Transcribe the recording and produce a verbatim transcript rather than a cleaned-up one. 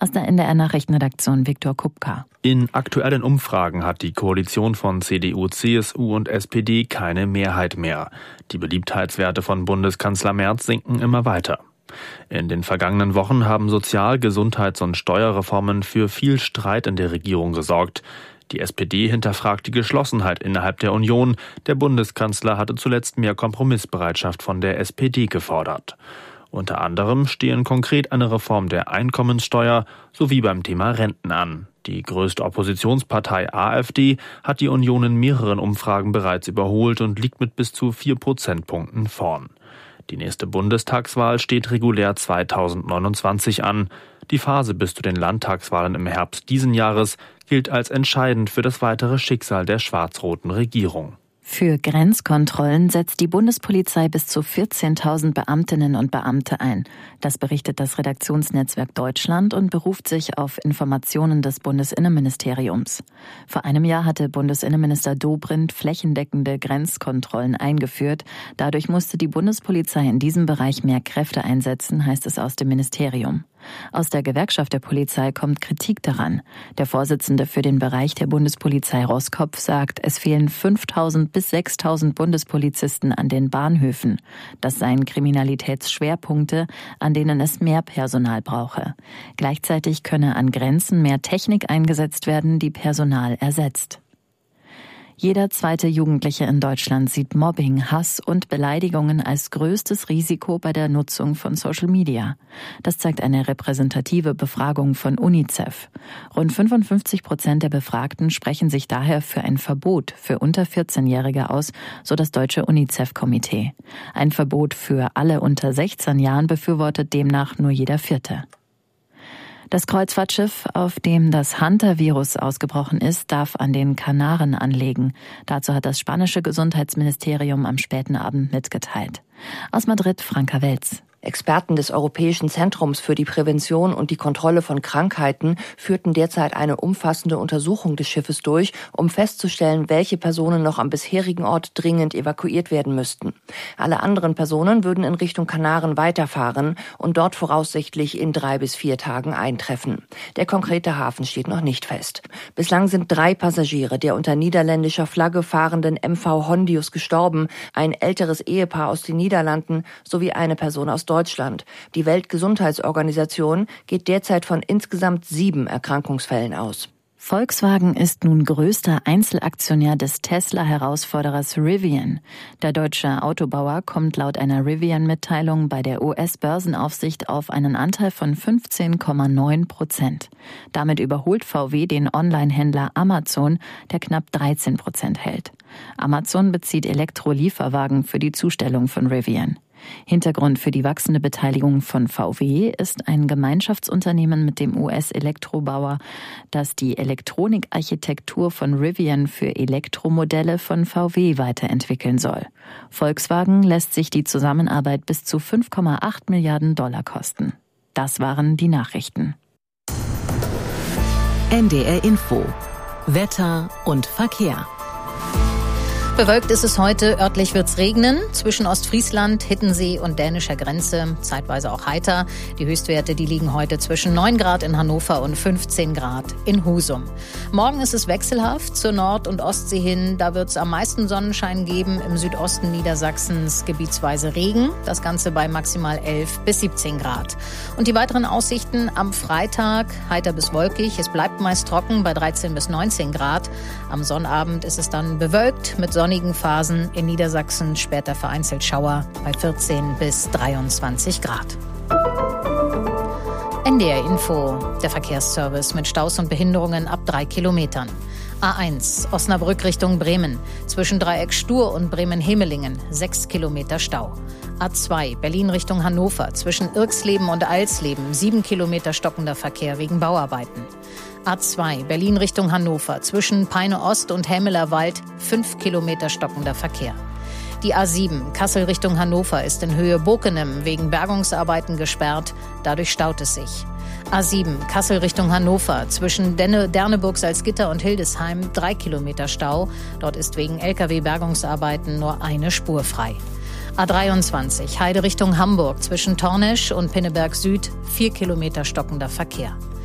Aus der N D R-Nachrichtenredaktion Viktor Kupka. In aktuellen Umfragen hat die Koalition von C D U, C S U und S P D keine Mehrheit mehr. Die Beliebtheitswerte von Bundeskanzler Merz sinken immer weiter. In den vergangenen Wochen haben Sozial-, Gesundheits- und Steuerreformen für viel Streit in der Regierung gesorgt. Die S P D hinterfragt die Geschlossenheit innerhalb der Union. Der Bundeskanzler hatte zuletzt mehr Kompromissbereitschaft von der S P D gefordert. Unter anderem stehen konkret eine Reform der Einkommenssteuer sowie beim Thema Renten an. Die größte Oppositionspartei AfD hat die Union in mehreren Umfragen bereits überholt und liegt mit bis zu vier Prozentpunkten vorn. Die nächste Bundestagswahl steht regulär zweitausendneunundzwanzig an. Die Phase bis zu den Landtagswahlen im Herbst diesen Jahres gilt als entscheidend für das weitere Schicksal der schwarz-roten Regierung. Für Grenzkontrollen setzt die Bundespolizei bis zu vierzehntausend Beamtinnen und Beamte ein. Das berichtet das Redaktionsnetzwerk Deutschland und beruft sich auf Informationen des Bundesinnenministeriums. Vor einem Jahr hatte Bundesinnenminister Dobrindt flächendeckende Grenzkontrollen eingeführt. Dadurch musste die Bundespolizei in diesem Bereich mehr Kräfte einsetzen, heißt es aus dem Ministerium. Aus der Gewerkschaft der Polizei kommt Kritik daran. Der Vorsitzende für den Bereich der Bundespolizei Roskopf sagt, es fehlen fünftausend bis sechstausend Bundespolizisten an den Bahnhöfen. Das seien Kriminalitätsschwerpunkte, an denen es mehr Personal brauche. Gleichzeitig könne an Grenzen mehr Technik eingesetzt werden, die Personal ersetzt. Jeder zweite Jugendliche in Deutschland sieht Mobbing, Hass und Beleidigungen als größtes Risiko bei der Nutzung von Social Media. Das zeigt eine repräsentative Befragung von UNICEF. Rund fünfundfünfzig Prozent der Befragten sprechen sich daher für ein Verbot für unter vierzehnjährige aus, so das deutsche UNICEF-Komitee. Ein Verbot für alle unter sechzehn Jahren befürwortet demnach nur jeder Vierte. Das Kreuzfahrtschiff, auf dem das Hunter-Virus ausgebrochen ist, darf an den Kanaren anlegen. Dazu hat das spanische Gesundheitsministerium am späten Abend mitgeteilt. Aus Madrid, Franka Welz. Experten des Europäischen Zentrums für die Prävention und die Kontrolle von Krankheiten führten derzeit eine umfassende Untersuchung des Schiffes durch, um festzustellen, welche Personen noch am bisherigen Ort dringend evakuiert werden müssten. Alle anderen Personen würden in Richtung Kanaren weiterfahren und dort voraussichtlich in drei bis vier Tagen eintreffen. Der konkrete Hafen steht noch nicht fest. Bislang sind drei Passagiere der unter niederländischer Flagge fahrenden M V Hondius gestorben, ein älteres Ehepaar aus den Niederlanden sowie eine Person aus Deutschland. Die Weltgesundheitsorganisation geht derzeit von insgesamt sieben Erkrankungsfällen aus. Volkswagen ist nun größter Einzelaktionär des Tesla-Herausforderers Rivian. Der deutsche Autobauer kommt laut einer Rivian-Mitteilung bei der U S-Börsenaufsicht auf einen Anteil von fünfzehn Komma neun Prozent. Damit überholt V W den Online-Händler Amazon, der knapp dreizehn Prozent hält. Amazon bezieht Elektrolieferwagen für die Zustellung von Rivian. Hintergrund für die wachsende Beteiligung von V W ist ein Gemeinschaftsunternehmen mit dem U S-Elektrobauer, das die Elektronikarchitektur von Rivian für Elektromodelle von V W weiterentwickeln soll. Volkswagen lässt sich die Zusammenarbeit bis zu fünf Komma acht Milliarden Dollar kosten. Das waren die Nachrichten. N D R Info. Wetter und Verkehr. Bewölkt ist es heute, örtlich wird's regnen. Zwischen Ostfriesland, Hiddensee und dänischer Grenze, zeitweise auch heiter. Die Höchstwerte, die liegen heute zwischen neun Grad in Hannover und fünfzehn Grad in Husum. Morgen ist es wechselhaft zur Nord- und Ostsee hin. Da wird's am meisten Sonnenschein geben. Im Südosten Niedersachsens gebietsweise Regen. Das Ganze bei maximal elf bis siebzehn Grad. Und die weiteren Aussichten am Freitag, heiter bis wolkig. Es bleibt meist trocken bei dreizehn bis neunzehn Grad. Am Sonnabend ist es dann bewölkt mit Sonne. Sonnigen Phasen in Niedersachsen, später vereinzelt Schauer bei vierzehn bis dreiundzwanzig Grad. N D R Info, der Verkehrsservice mit Staus und Behinderungen ab drei Kilometern. A eins, Osnabrück Richtung Bremen. Zwischen Dreieck Stur und Bremen-Hemelingen, sechs Kilometer Stau. A zwei, Berlin Richtung Hannover. Zwischen Irxleben und Alsleben, sieben Kilometer stockender Verkehr wegen Bauarbeiten. A zwei, Berlin Richtung Hannover. Zwischen Peine Ost und Hämeler Wald, fünf Kilometer stockender Verkehr. Die A sieben, Kassel Richtung Hannover, ist in Höhe Bokenem wegen Bergungsarbeiten gesperrt. Dadurch staut es sich. A sieben, Kassel Richtung Hannover. Zwischen Denne, Derneburg, Salzgitter und Hildesheim, drei Kilometer Stau. Dort ist wegen L K W-Bergungsarbeiten nur eine Spur frei. A dreiundzwanzig, Heide Richtung Hamburg. Zwischen Tornesch und Pinneberg Süd, vier Kilometer stockender Verkehr.